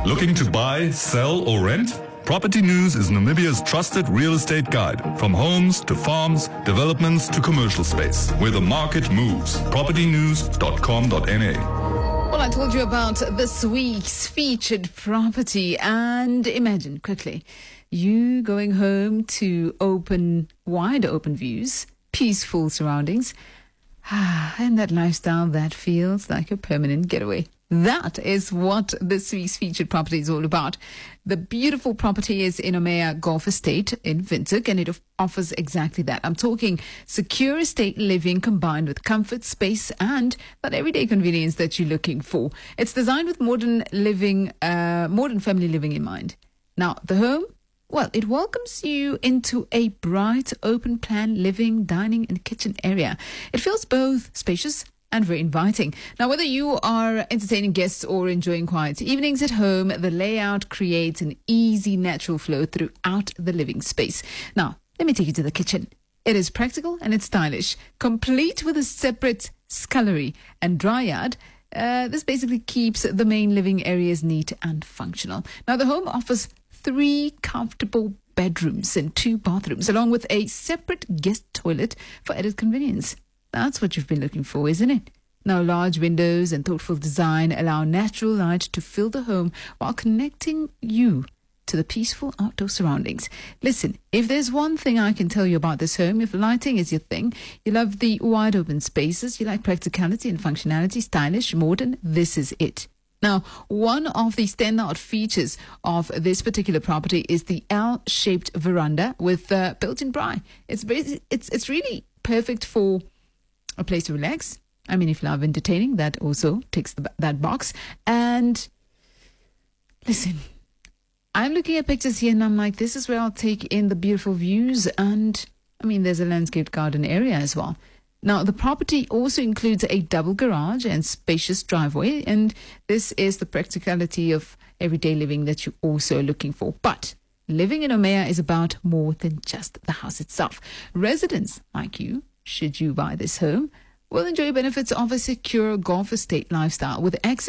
Looking to buy, sell, or rent? Property News is Namibia's trusted real estate guide. From homes to farms, developments to commercial space. Where the market moves. propertynews.com.na. Well, I told you about this week's featured property, and imagine quickly you going home to wide open views, peaceful surroundings, and that lifestyle that feels like a permanent getaway. That is what this week's featured property is all about. The beautiful property is in Omea Golf Estate in Windhoek, and it offers exactly that. I'm talking secure estate living combined with comfort, space, and that everyday convenience that you're looking for. It's designed with modern family living in mind. Now, the home, well, it welcomes you into a bright, open-plan living, dining, and kitchen area. It feels both spacious and very inviting. Now, whether you are entertaining guests or enjoying quiet evenings at home, the layout creates an easy, natural flow throughout the living space. Now, let me take you to the kitchen. It is practical and it's stylish, complete with a separate scullery and dryad. This basically keeps the main living areas neat and functional. Now, the home offers 3 comfortable bedrooms and 2 bathrooms, along with a separate guest toilet for added convenience. That's what you've been looking for, isn't it? Now, large windows and thoughtful design allow natural light to fill the home while connecting you to the peaceful outdoor surroundings. Listen, if there's one thing I can tell you about this home, if lighting is your thing, you love the wide open spaces, you like practicality and functionality, stylish, modern, this is it. Now, one of the standout features of this particular property is the L-shaped veranda with built-in braai. It's really perfect for a place to relax. I mean, if you love entertaining, that also ticks that box. And listen, I'm looking at pictures here and I'm like, this is where I'll take in the beautiful views. And I mean, there's a landscaped garden area as well. Now, the property also includes a double garage and spacious driveway. And this is the practicality of everyday living that you're also looking for. But living in Omea is about more than just the house itself. Residents like you, should you buy this home, will enjoy benefits of a secure golf estate lifestyle with access